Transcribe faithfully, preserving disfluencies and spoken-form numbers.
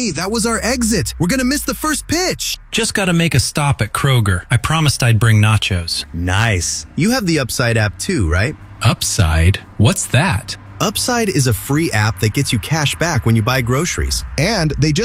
Hey, that was our exit. We're gonna miss the first pitch. Just gotta make a stop at Kroger. I promised I'd bring nachos. Nice. You have the Upside app too, right? Upside? What's that? Upside is a free app that gets you cash back when you buy groceries. And they just